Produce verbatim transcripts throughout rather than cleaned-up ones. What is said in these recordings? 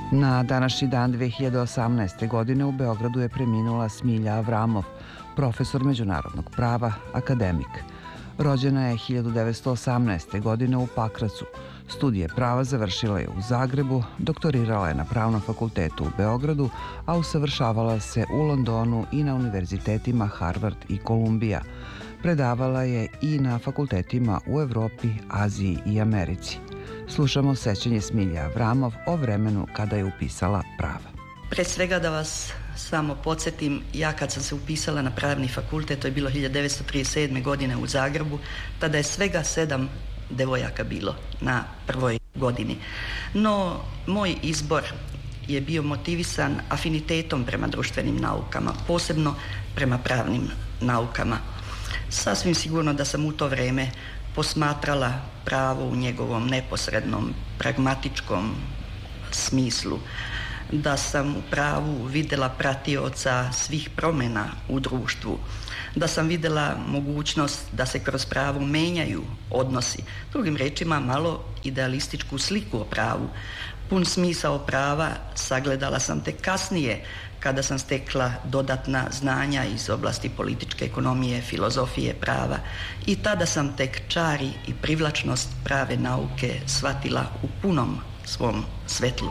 Na današnji dan dve hiljade osamnaeste. godine u Beogradu je preminula Smilja Avramov, profesor međunarodnog prava, akademik. Rođena je hiljadu devetsto osamnaeste. godine u Pakracu. Studije prava završila je u Zagrebu, doktorirala je na Pravnom fakultetu u Beogradu, a usavršavala se u Londonu i na univerzitetima Harvard i Kolumbija. Predavala je i na fakultetima u Evropi, Aziji i Americi. Slušamo sećanje Smilje Avramov o vremenu kada je upisala prava. Pre svega da vas samo podsjetim, ja kad sam se upisala na Pravni fakultet, to je bilo hiljadu devetsto trideset sedme. godine u Zagrebu, tada je svega sedam devojaka bilo na prvoj godini. No, moj izbor je bio motivisan afinitetom prema društvenim naukama, posebno prema pravnim naukama. Sasvim sigurno da sam u to vreme posmatrala pravo u njegovom neposrednom, pragmatičkom smislu, da sam u pravu vidjela pratioca svih promjena u društvu, da sam vidjela mogućnost da se kroz pravo menjaju odnosi. Drugim rečima, malo idealističku sliku o pravu. Pun smisao prava sagledala sam tek kasnije, kada sam stekla dodatna znanja iz oblasti političke ekonomije, filozofije prava, i tada sam tek čari i privlačnost prave nauke shvatila u punom svom svetlu.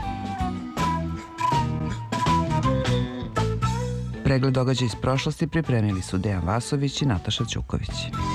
Pregled događaja iz prošlosti pripremili su Dejan Vasović i Nataša Ćuković.